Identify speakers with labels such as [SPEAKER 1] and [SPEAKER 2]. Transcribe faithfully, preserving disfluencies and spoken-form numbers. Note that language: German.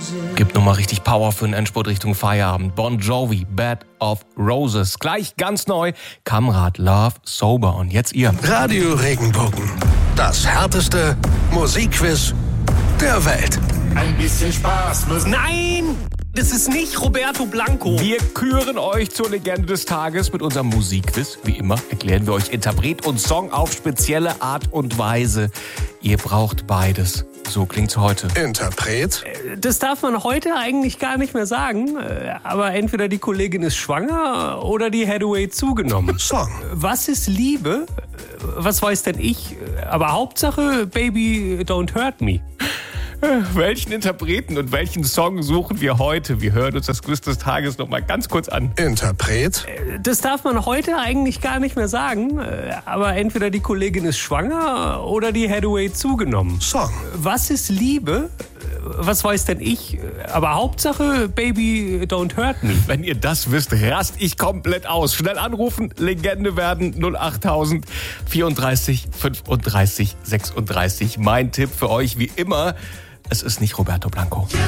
[SPEAKER 1] Gibt nochmal richtig Power für den Endspurt Richtung Feierabend. Bon Jovi, Bed of Roses. Gleich ganz neu, Kamrat, Love, Sober. Und jetzt ihr.
[SPEAKER 2] Radio Regenbogen. Das härteste Musikquiz der Welt.
[SPEAKER 3] Ein bisschen Spaß muss...
[SPEAKER 1] Nein! Das ist nicht Roberto Blanco. Wir küren euch zur Legende des Tages mit unserem Musikquiz. Wie immer erklären wir euch Interpret und Song auf spezielle Art und Weise. Ihr braucht beides. So klingt's heute.
[SPEAKER 2] Interpret?
[SPEAKER 4] Das darf man heute eigentlich gar nicht mehr sagen. Aber entweder die Kollegin ist schwanger oder die Hathaway zugenommen.
[SPEAKER 2] Song.
[SPEAKER 4] Was ist Liebe? Was weiß denn ich? Aber Hauptsache, Baby, don't hurt me.
[SPEAKER 1] Welchen Interpreten und welchen Song suchen wir heute? Wir hören uns das Quiz des Tages noch mal ganz kurz an.
[SPEAKER 2] Interpret?
[SPEAKER 4] Das darf man heute eigentlich gar nicht mehr sagen. Aber entweder die Kollegin ist schwanger oder die Hathaway zugenommen.
[SPEAKER 2] Song.
[SPEAKER 4] Was ist Liebe? Was weiß denn ich? Aber Hauptsache, Baby, don't hurt me.
[SPEAKER 1] Wenn ihr das wisst, rast ich komplett aus. Schnell anrufen, Legende werden null achttausend vierunddreißig fünfunddreißig sechsunddreißig. Mein Tipp für euch wie immer, es ist nicht Roberto Blanco.